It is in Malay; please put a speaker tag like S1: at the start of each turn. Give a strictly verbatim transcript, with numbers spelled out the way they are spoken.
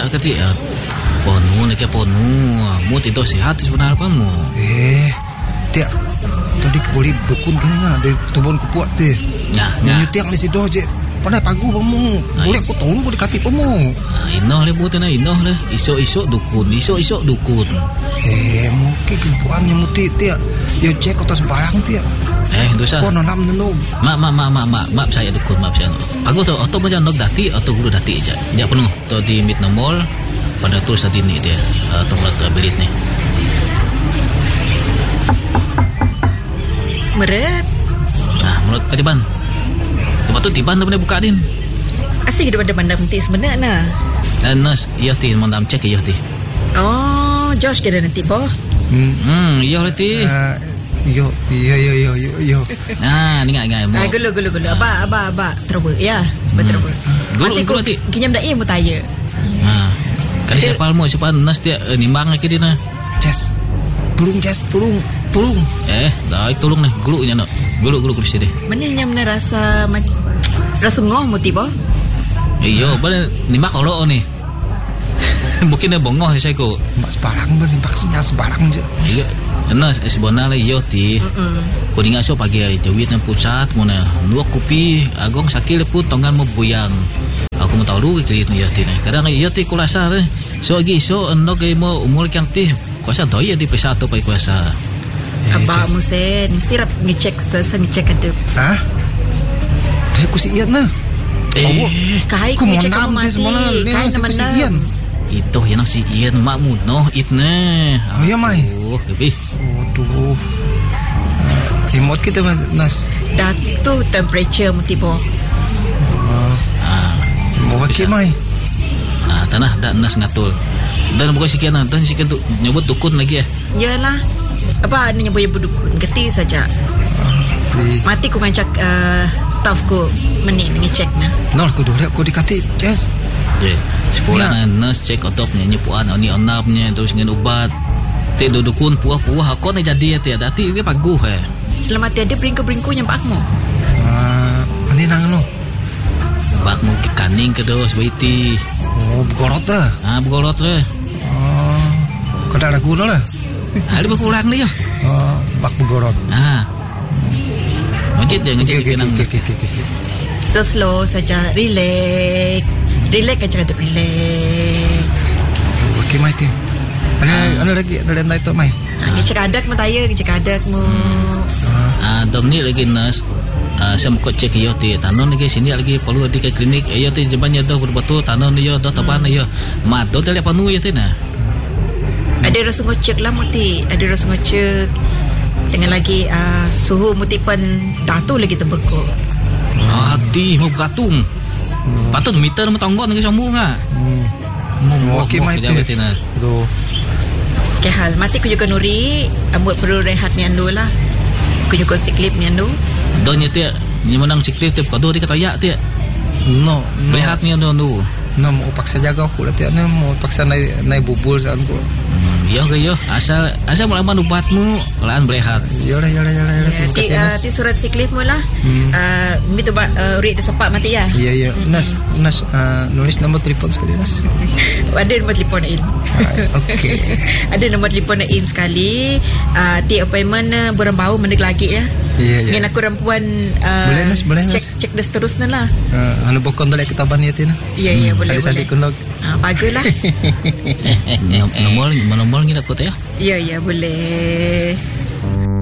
S1: kati ah. Ponu nak ke ponu. Mu tidur sihat sebenarnya apa mu?
S2: Eh, tiak. Tadi boleh dukun kan ngah de tubon kupuat teh.
S1: Nah,
S2: nah. Nyutiak di situ je. Pandai pagu pamu. Boleh aku tolong boleh kati pamu.
S1: Ah, inoh le buat na inoh le. Isok-isok dukun, isok-isok dukun.
S2: Eh, mungkin kupuan yang muti tiak. Dia cek atas barang tiak.
S1: Eh, dosa.
S2: Kau nanam nenu.
S1: Mak, mak, mak, mak, mak, mak saya dukun, mak saya. Aku tu, atau macam nok dati atau guru dati aja. Dia penuh. Tu di mid nomor. Pada tu saat ini dia atau uh, belit ni.
S3: Meret.
S1: Nah, menurut ketiban. Lepas tu tiban tu boleh buka din.
S3: Asyik daripada mandam ti sebenarnya.
S1: Eh, nas, iya ti mandam cek iya ti.
S3: Oh, Josh kira nanti boh.
S1: Hmm, hmm iya ti.
S2: Uh, yo, yo, yo, yo, yo, yo.
S1: Nah, ni ngai ngai.
S3: Ah, gulu gulu gulu. Aba aba aba terus ya. Betul betul.
S1: Gulu gulu ti.
S3: Kinyam dah ilmu tanya.
S1: Nah. Kan siapa mau siapa nas dia uh, nimbang lagi dia na.
S2: Jas. Tolong Jas, tolong, tolong.
S1: Eh, dah tolong nih gulunya nak. Gulu gulu kursi deh.
S3: Mana yang mana rasa rasa ngoh muti boh?
S1: Iyo, boleh nimbak kalau ni. Mungkin dia bonggoh saya ko.
S2: Mak sebarang ber nimbak sinyal sebarang je.
S1: Iya. Nas sebenarnya iyo ti. Ko dinga so pagi jawit nan pusat mona. Dua kopi agong sakil pun tonggan mo buyang. Aku mau tahu dulu kiri ni ya ti. Kadang iya ti kurasa eh. So lagi so ando ke mo umur yang ti. Kuasa doy di pesat tu pai kuasa.
S3: Abah musen mesti rap ngecek sesa ngecek ada.
S2: Hah? Dah aku si Ian nah.
S1: Eh,
S3: kai
S2: ku ngecek kamu mati. Kai nama si Ian.
S1: Itu yang si Ian makmud noh itne.
S2: Oh ya mai.
S1: Oh, lebih.
S2: Aduh. Imot kita nas.
S3: Datu temperature muti bo.
S1: Ah,
S2: mau pakai mai.
S1: Ah, tanah dak nas ngatul. Dan bukan sekian dan sekian tu nyebut dukun lagi ya.
S3: Yalah. Apa ni nyebut nyebut dukun? Geti saja. Mati ku ngancak uh, staff ku meni ngecek na.
S2: Nol ku dulu aku dikati. Yes.
S1: Je. Sekolah na nurse cek otopnya nyepuan oni onapnya terus ngen ubat. Te dukun puah-puah kau ni jadi ya dati dia paguh eh.
S3: Selamat tiada bringku-bringku nyampak mu.
S2: Ah, ani nang no.
S1: Bak mu ke kaning ke dos baiti.
S2: Oh, bergorot dah.
S1: Ah, bergorot dah.
S2: Oh, kada ragu no lah.
S1: Ada berkurang ni ya.
S2: Oh, bak bergorot.
S1: Ah. Ngecit je, ngecit ke nang.
S3: So slow saja, relax. Relax aja ada relax.
S2: Okey mai ti. Ana ana lagi ada lain tu mai.
S3: Ah, ni cek adak mataya, cek adak mu.
S1: Ah, dom ni lagi nas. Ah, saya mau cek yo ti tanon lagi sini lagi perlu di ke klinik. Yo ti jebannya dah betul tanon yo dah taban yo. Mat do tele panu yo ti na.
S3: Ada rasa ngocek lah muti, ada rasa ngocek. Dengan lagi uh, suhu muti pun datu lagi terbekuk.
S1: Ah, hati mau gatung. Patut meter mau tonggon ke sambung ah.
S2: Hmm. Okey mai ti. Aduh.
S3: Ke hal mati ku juga nuri, ambut perlu rehat ni andu lah. Ku juga siklip ni andu.
S1: Donya ti ni menang siklip ti kado di katayak ti.
S2: No, no.
S1: Rehat ni andu andu.
S2: No, mau paksa jaga aku lah tiap ni mau paksa naik naik bubul saan ku.
S1: Hmm, yo ke yo asal asal mulaman ubatmu laan berehat.
S2: Yo lah yo lah yo lah. Terima kasih
S3: Nas.
S2: Nas.
S3: Ti surat siklip mu lah. Ah, mi tu ba urit sepak mati ya.
S2: Iya iya. Nas, Nas nulis nombor telefon sekali Nas.
S3: Ada nombor telefon in.
S2: Okey.
S3: Ada nombor telefon in sekali. Ah, ti appointment burang bau mendek lagi ya.
S2: Iya iya.
S3: Ngin aku rampuan
S2: boleh Nas, boleh Nas.
S3: Cek cek dah seterusnya lah.
S2: Uh, anu bokon dalek ketaban ya tina.
S3: Iya iya boleh boleh.
S2: Sali-sali kunog.
S3: Ah, baguslah.
S1: Nomor nomor ni nak kau ya.
S3: Ya ya boleh.